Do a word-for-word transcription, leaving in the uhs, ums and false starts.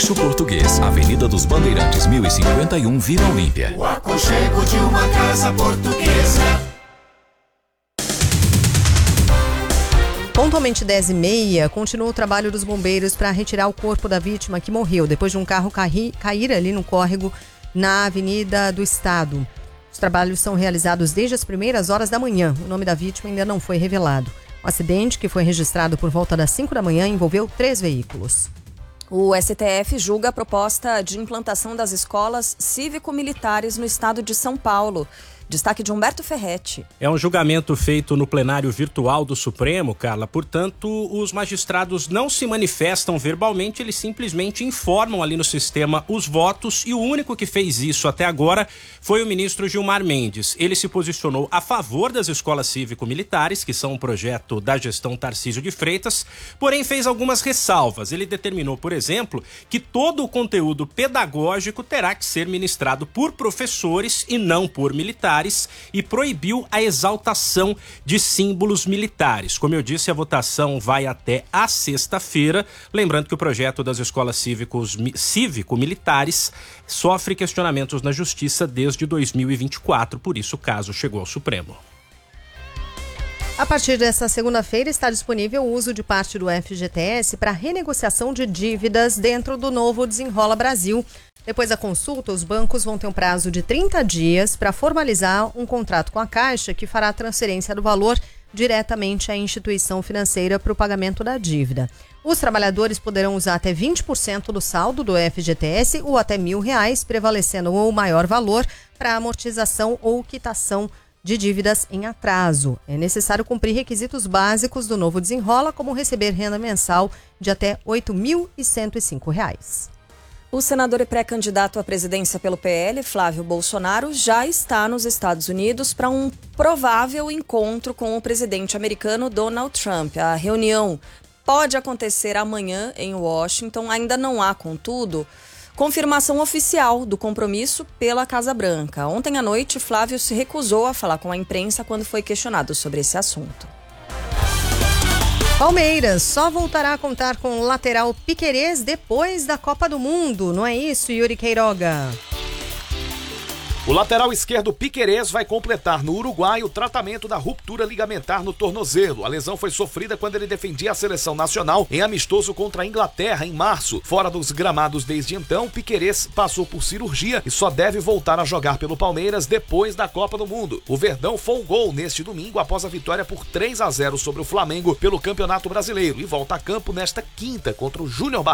Edifício Português, Avenida dos Bandeirantes, mil e cinquenta e um, Vila Olímpia. O aconchego de uma casa portuguesa. Pontualmente dez e meia, continua o trabalho dos bombeiros para retirar o corpo da vítima que morreu depois de um carro cair, cair ali no córrego na Avenida do Estado. Os trabalhos são realizados desde as primeiras horas da manhã. O nome da vítima ainda não foi revelado. O acidente, que foi registrado por volta das cinco da manhã, envolveu três veículos. O S T F julga a proposta de implantação das escolas cívico-militares no estado de São Paulo. Destaque de Humberto Ferretti. É um julgamento feito no plenário virtual do Supremo, Carla. Portanto, os magistrados não se manifestam verbalmente, eles simplesmente informam ali no sistema os votos, e o único que fez isso até agora foi o ministro Gilmar Mendes. Ele se posicionou a favor das escolas cívico-militares, que são um projeto da gestão Tarcísio de Freitas, porém fez algumas ressalvas. Ele determinou, por exemplo, que todo o conteúdo pedagógico terá que ser ministrado por professores e não por militares, e proibiu a exaltação de símbolos militares. Como eu disse, a votação vai até a sexta-feira. Lembrando que o projeto das escolas cívicos, cívico-militares sofre questionamentos na Justiça desde dois mil e vinte e quatro, por isso o caso chegou ao Supremo. A partir desta segunda-feira está disponível o uso de parte do F G T S para renegociação de dívidas dentro do novo Desenrola Brasil. Depois da consulta, os bancos vão ter um prazo de trinta dias para formalizar um contrato com a Caixa que fará a transferência do valor diretamente à instituição financeira para o pagamento da dívida. Os trabalhadores poderão usar até vinte por cento do saldo do F G T S ou até mil reais, prevalecendo o maior valor para amortização ou quitação de dívidas em atraso. É necessário cumprir requisitos básicos do novo Desenrola, como receber renda mensal de até oito mil e cento e cinco reais. O senador e pré-candidato à presidência pelo P L, Flávio Bolsonaro, já está nos Estados Unidos para um provável encontro com o presidente americano Donald Trump. A reunião pode acontecer amanhã em Washington. Ainda não há, contudo, confirmação oficial do compromisso pela Casa Branca. Ontem à noite, Flávio se recusou a falar com a imprensa quando foi questionado sobre esse assunto. Palmeiras só voltará a contar com o lateral Piquerez depois da Copa do Mundo, não é isso, Yuri Queiroga? O lateral esquerdo Piquerez vai completar no Uruguai o tratamento da ruptura ligamentar no tornozelo. A lesão foi sofrida quando ele defendia a seleção nacional em amistoso contra a Inglaterra em março. Fora dos gramados desde então, Piquerez passou por cirurgia e só deve voltar a jogar pelo Palmeiras depois da Copa do Mundo. O Verdão folgou neste domingo após a vitória por três a zero sobre o Flamengo pelo Campeonato Brasileiro e volta a campo nesta quinta contra o Júnior